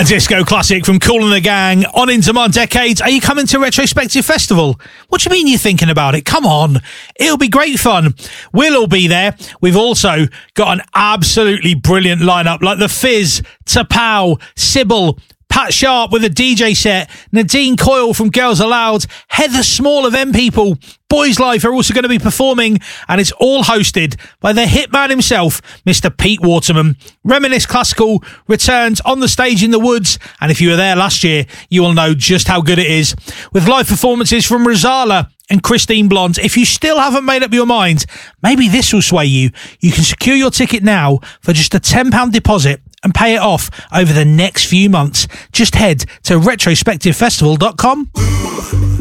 A disco classic from Kool and the Gang, On Into My Decades. Are you coming to Retrospective Festival? What do you mean you're thinking about it? Come on. It'll be great fun. We'll all be there. We've also got an absolutely brilliant lineup like The Fizz, Tapao, Sybil, Pat Sharp with a DJ set, Nadine Coyle from Girls Aloud, Heather Small of M People, Boys Life are also going to be performing, and it's all hosted by the hitman himself, Mr. Pete Waterman. Reminisce Classical returns on the stage in the Woods, and if you were there last year, you will know just how good it is. With live performances from Rozalla and Christine Blonde. If you still haven't made up your mind, maybe this will sway you. You can secure your ticket now for just a £10 deposit and pay it off over the next few months. Just head to retrospectivefestival.com.